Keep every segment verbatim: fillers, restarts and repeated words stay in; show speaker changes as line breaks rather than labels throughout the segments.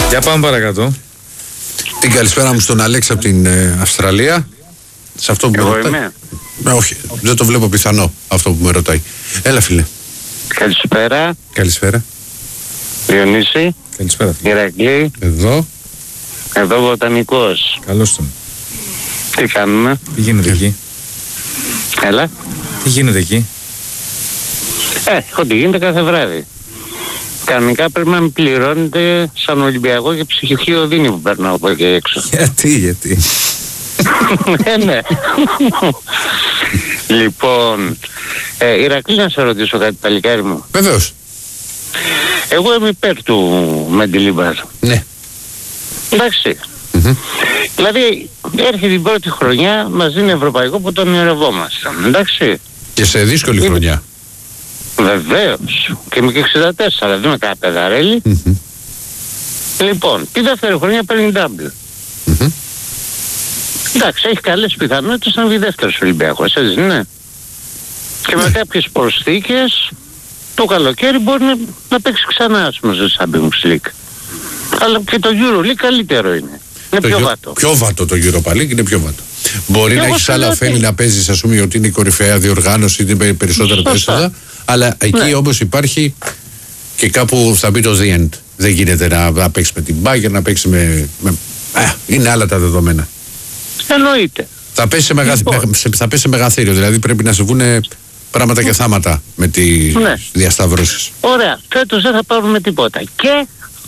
Για πάμε παρακάτω.
Την καλησπέρα μου στον Αλέξη από την ε, Αυστραλία. Σε αυτό που
Εγώ
με ρωτάει.
είμαι.
Ε, όχι, δεν το βλέπω πιθανό αυτό που με ρωτάει. Έλα, φίλε.
Καλησπέρα.
Καλησπέρα.
Διονύση.
Καλησπέρα, φίλε.
Ηρακλή.
Εδώ.
Εδώ βοτανικός.
Καλώς τον.
Τι κάνουμε?
Τι γίνεται εκεί?
Έλα.
Τι γίνεται εκεί?
Ε, ό,τι γίνεται κάθε βράδυ. Κανονικά πρέπει να με πληρώνετε σαν Ολυμπιακό και ψυχική δίνει που περνάω από εκεί έξω.
Γιατί, γιατί.
Ε, ναι. Λοιπόν, ε, Ηρακλή, να σε ρωτήσω κάτι, παλικάρι μου.
Βεβαίως.
Εγώ είμαι υπέρ του Μεντιλίμπαρ.
Ναι.
Εντάξει.
Mm-hmm.
Δηλαδή, έρχεται την πρώτη χρονιά, μας δίνει ευρωπαϊκό που τον ονειρευόμασταν. Εντάξει.
Και σε δύσκολη
Είναι...
χρονιά.
Βεβαίως. Και είμαι και εξήντα τέσσερα, δεν είμαι κανένα παιδαρέλι.
Mm-hmm.
Λοιπόν, τη δεύτερη χρονιά παίρνει double.
Mm-hmm.
Εντάξει, έχει καλές πιθανότητες να βγει δεύτερος Ολυμπιακός, έτσι δεν είναι? Και με κάποιες προσθήκες, το καλοκαίρι μπορεί να, να παίξει ξανά, ας πούμε, στο Champions League. Αλλά και το EuroLeague καλύτερο είναι. Είναι
Το
πιο
γιο...
βάτο.
Πιο βάτο το Europa League, είναι πιο βάτο. Μπορεί
Και
να
εγώ
έχεις
σου
άλλα
λέω
ωφέλη
ότι-
να παίζεις, ας πούμε, ότι είναι η κορυφαία διοργάνωση, είναι περισσότερα τα
Σωστά.
έσοδα, αλλά εκεί
Ναι.
όμως υπάρχει και κάπου θα μπει το the end. Δεν γίνεται να, να παίξει με την Bayern, να παίξει με. με... Α, είναι άλλα τα δεδομένα.
Εννοείται.
Θα πέσει σε, μεγα...
Λοιπόν.
με- σε- θα πέσει σε μεγαθύριο, δηλαδή πρέπει να σε βγουν πράγματα και θάματα με τις
Ναι.
διασταυρώσεις.
Ωραία. Φέτος δεν θα πάρουμε τίποτα. Και...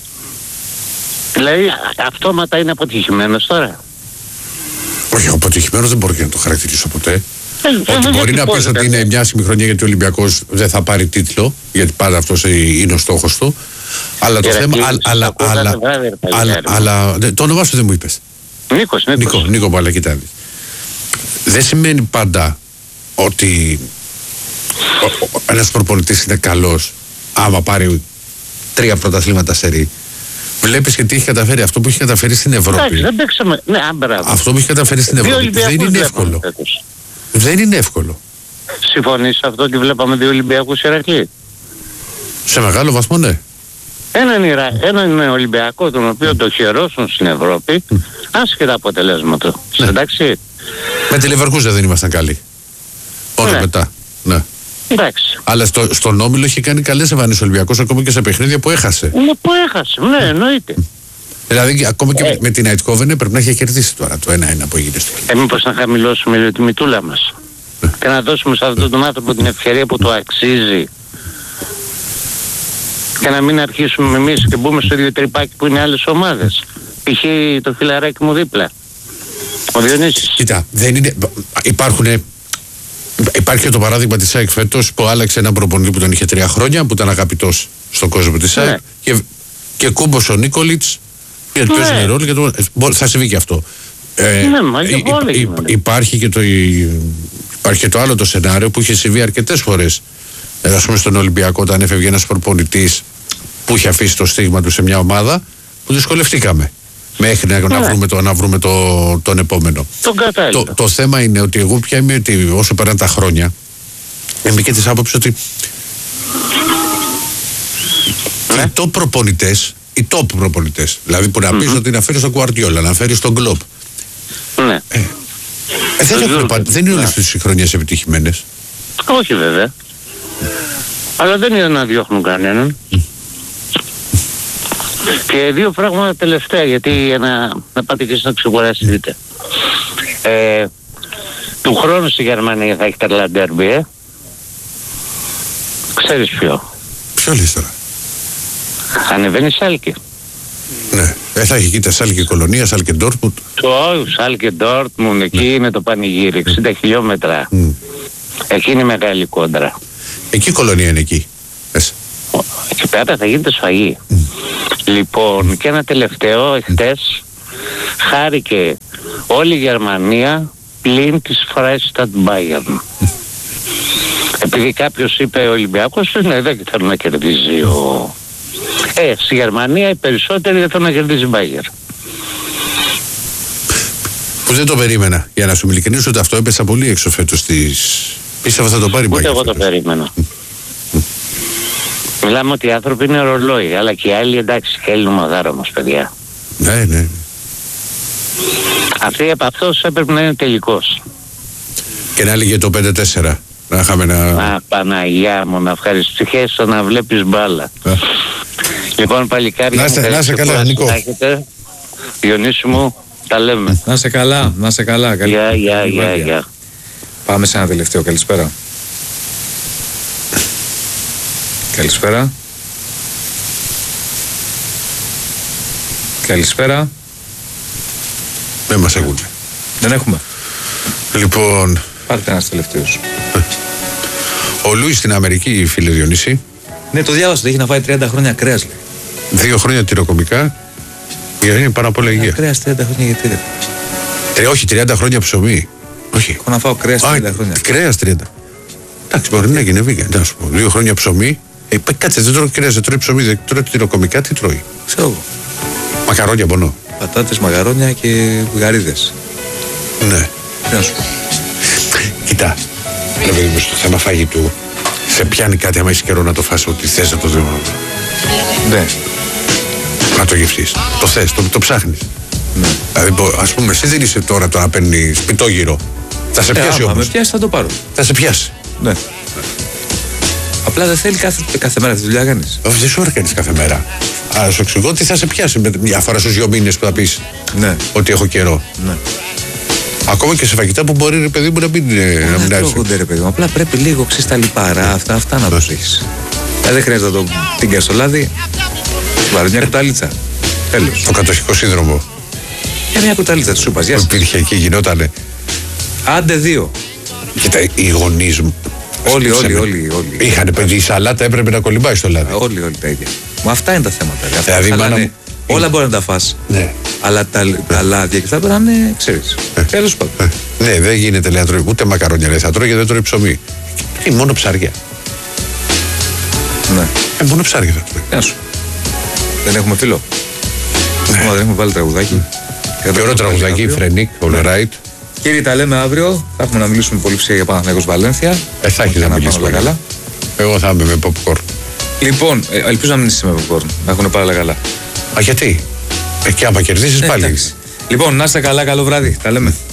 Δηλαδή, α- αυτόματα είναι αποτυχημένος τώρα.
Όχι, αποτυχημένο δεν μπορώ και να το χαρακτηρίσω ποτέ.
Ε,
Ότι
ε,
μπορεί
γιατί
να
πώς
πεις ότι
δεν-
είναι μια άσχημη χρονιά γιατί ο Ολυμπιακός δεν θα πάρει τίτλο, γιατί πάντα αυτός είναι ο στόχος του. Αλλά το
Ηρακλή,
θέμα.
σε
Αλλά,
ακούω
αλλά,
κάθε βράδυ, ρε παλικάρι
αλλά,
μου.
αλλά, δε- το όνομά σου δεν μου είπες.
Νίκος, Νίκος.
Νίκο, Νίκο Μπάλα, κοιτάξτε. Δεν σημαίνει πάντα ότι ο- ο- ένας προπονητής είναι καλός άμα πάρει τρία πρωταθλήματα σερί. Βλέπεις και τι έχει καταφέρει. Αυτό που έχει καταφέρει στην
Εντάξει,
Ευρώπη.
δεν παίξαμε. Ναι, α, μπράβο.
Αυτό που έχει καταφέρει στην
Δύο
Ευρώπη
Ολυμπιακούς
δεν είναι
βλέπαμε
εύκολο.
φέτος.
Δεν είναι εύκολο.
Συμφωνείς σε αυτό ότι βλέπαμε δύο Ολυμπιακούς Ηρακλή?
Σε μεγάλο βαθμό, ναι.
Έναν, Ιρα... έναν Ολυμπιακό τον οποίο το χαιρόσουν στην Ευρώπη, άσχετα αποτελέσματα.
Ναι.
Εντάξει.
Με τη Leverkusen δεν ήμασταν καλοί. Μόνο
Ναι.
μετά. Ναι.
Εντάξει.
Αλλά στο, στον Όμιλο είχε κάνει καλές εμφανίσεις ο Ολυμπιακός ακόμα και σε παιχνίδια που έχασε.
Είναι που έχασε. Ναι, εννοείται.
Δηλαδή ακόμα και
Ε.
με, με την Eindhoven πρέπει να είχε κερδίσει τώρα το ένα ένα που έγινε στο.
Ε, μήπως να χαμηλώσουμε λίγο τη μητούλα μας και να δώσουμε σε αυτόν τον άνθρωπο την ευκαιρία που το αξίζει και να μην αρχίσουμε εμείς και μπούμε στο ίδιο τρυπάκι που είναι άλλες ομάδες. Π.χ. το φιλαράκι μου δίπλα, ο Διονύσης.
Κοίτα, δεν είναι. Υπάρχουν. Υπάρχει και το παράδειγμα της ΑΕΚ φέτος που άλλαξε έναν προπονητή που τον είχε τρία χρόνια, που ήταν αγαπητός στον κόσμο της ΑΕΚ
Ναι.
και, και κούμπος ο Νίκολιτς. Γιατί
Ναι.
παίζουν ρόλο και το, μπο- θα συμβεί και αυτό. Ε,
Ναι, μα και
υ-
όλα
υ-
γίνονται.
υπάρχει, και το, υπάρχει και το άλλο το σενάριο που είχε συμβεί αρκετές φορές. Ε, ας πούμε στον Ολυμπιακό, όταν έφευγε ένας προπονητής που είχε αφήσει το στίγμα του σε μια ομάδα, που δυσκολευτήκαμε μέχρι να, να
Ναι.
βρούμε, το, να βρούμε το, τον επόμενο.
Τον κατάλληλο.
Το, το θέμα είναι ότι εγώ πια είμαι ότι όσο περνάνε τα χρόνια, είμαι και της άποψης ότι
Ναι.
οι top προπονητές, οι top προπονητές, δηλαδή που να πεις ότι να φέρεις τον Guardiola, να φέρεις τον Klopp,
Ναι.
ε, δεν,
Το
έχουν
Jurgen,
πα- δεν είναι
ναι.
όλες τις χρονιές επιτυχημένες.
Όχι βέβαια. Αλλά δεν είναι να διώχνουν κανέναν. Και δύο πράγματα τελευταία, γιατί για να, να πάτε και εσείς να ξεκουράσετε. Ε, του χρόνου στη Γερμανία θα έχει τρελά ντέρμπι, ε. Ξέρεις ποιο?
Ποιο λες τώρα?
Ανεβαίνει Σάλκε.
Ναι, ε, θα έχει κοίτα Σάλκε Κολονία, Σάλκε Ντόρτμουντ.
Το Σάλκε Ντόρτμουντ, εκεί είναι το πανηγύρι, εξήντα χιλιόμετρα.
Μμ.
Εκεί είναι μεγάλη κόντρα.
Εκεί η Κολονία είναι εκεί. Πες.
Εκεί πέρα θα γίνεται σφαγή. Λοιπόν, και ένα τελευταίο, εχθές χάρηκε όλη η Γερμανία πλην της Freistadt Bayern. Επειδή κάποιος είπε ο Ολυμπιακός, ναι, δεν θέλω να κερδίζει ο... Ε, στη Γερμανία οι περισσότεροι δεν θέλουν να κερδίζει η Bayern.
Που δεν το περίμενα. Για να σου ειλικρινίσω ότι αυτό έπεσα πολύ έξω φέτος της. Πίστευα θα το πάρει η
Ούτε
Bayern
εγώ το
φέτος.
περίμενα. Μιλάμε ότι οι άνθρωποι είναι ρολόι, αλλά και οι άλλοι εντάξει, και άλλοι ομαδάρα μας, παιδιά.
Ναι, ναι.
Αυτή από αυτός έπρεπε να είναι τελικός.
Και να έλεγε το πέντε τέσσερα. Να είχαμε ένα...
Α, Παναγιά μου, να ευχαριστήσω να βλέπεις μπάλα.
Α.
Λοιπόν, παλικάρια,
Να είστε- να είστε καλά,
κουράση
Νικό.
να έχετε. Διονύση μου, τα λέμε.
Να σε καλά, να σε καλά. Καλή-
Γεια, γεια,
καλή
γεια,
βράδυ.
γεια.
Πάμε σε ένα τελευταίο. Καλησπέρα. Καλησπέρα. Καλησπέρα.
Δεν μας ακούτε.
Δεν έχουμε.
Λοιπόν,
Πάρτε ένας τελευταίος.
ο Λούις στην Αμερική, φίλε Διονύση,
Ναι, το διάβασα. Έχει να φάει τριάντα χρόνια κρέας, λέει.
δύο χρόνια τυροκομικά, γιατί είναι πάνω απ' όλα υγεία.
Κρέας τριάντα χρόνια, γιατί ρε.
Τρι- όχι, τριάντα χρόνια ψωμί. Όχι.
Έχω να φάω κρέας
Α,
τριάντα χρόνια.
κρέας τριάντα. Εντάξει, μπορεί να γίνει vegan, να σου πω. Δύο χρόνια ψωμί. Ε, παι- κάτσε, δεν τρώει κρέας, δεν τρώει ψωμί, δεν τρώει τυροκομικά, τι τρώει.
Ξέρω εγώ.
Μακαρόνια πονώ.
Πατάτες, μαγαρόνια και γαρίδες.
Ναι.
Τι να σου πω.
Κοιτά, ρε παιδί μου, στο θέμα φαγητού, σε πιάνει κάτι άμα έχεις καιρό να το φας ό,τι θες να το δω.
Ναι.
Να το γευτείς. Το θες, το, το ψάχνεις.
Ναι.
Δηλαδή, μπο- ας πούμε, εσύ δεν είσαι τώρα το να παίρνεις πιτόγυρο. Θα σε
Ε,
πιάσει
άμα με
όμως.
πιάσει θα το πάρω.
Θα σε πιάσει.
Ναι. Απλά δεν θέλει κάθε, κάθε μέρα τη δουλειά να κάνεις.
Όχι, δεν σου έρχεται κάθε μέρα. Α, σου εξηγώ ότι θα σε πιάσει με μια φορά στους δύο μήνες που θα πεις
Ναι.
ότι έχω καιρό.
Ναι.
Ακόμα και σε φαγητά που μπορεί, ρε παιδί μου, να μην, ε, να μην
Δεν
άρεσε.
τρώγονται, ρε παιδί μου. Απλά πρέπει λίγο ξέρεις τα λιπαρά, αυτά, αυτά να τους έχεις. Ε, δεν χρειάζεται να το την κασολάδι. Βάλε μια κουταλίτσα. Τέλος.
Το κατοχικό σύνδρομο
Για μια κουταλίτσα της σούπας. Γεια
που
σας.
υπήρχε εκεί γινότανε.
Άντε δύο.
Κοίτα, οι γονείς μου.
Όλοι, όλοι,
στήσανε.
όλοι, όλοι.
Είχαν παιδί, η σαλάτα έπρεπε να κολυμπάει στο λάδι.
Όλοι, όλοι τα ίδια. Μα αυτά είναι τα θέματα. ρε. Αυτά
Δηλαδή,
θα
μάνα
είναι-
μου-
όλα μπορεί να τα φας.
Ναι.
Αλλά τα, τα λάδια και θα πρέπει να είναι, ξέρεις. Τέλος πάντων.
Ε, ναι, δεν γίνεται λέει, να τρώει ούτε μακαρόνια, λέει, θα τρώει και δεν τρώει ψωμί. Ε, μόνο ψάρια.
Ναι.
Ε, μόνο ψάρια θα τρώει.
Γεια σου. Δεν έχουμε φίλο.
Ναι.
Μα δεν έχουμε βάλει τραγουδάκι.
Και ωραίο τραγουδάκι, Φρενίκ, All Right.
Κύριοι, τα λέμε αύριο. Θα έχουμε να μιλήσουμε πολύ φυσικά για Παναθηναϊκός Βαλένθια.
Ε, θα έχεις να μιλήσεις
όλα
πολύ.
καλά.
Εγώ θα είμαι με popcorn.
Λοιπόν, ε, ελπίζω να μην είσαι με popcorn. Να έχουν πάρα καλά.
Α, γιατί. Ε, και άμα κερδίσεις
Ε,
πάλι.
εντάξει. Λοιπόν, να είστε καλά, καλό βράδυ. Τα λέμε.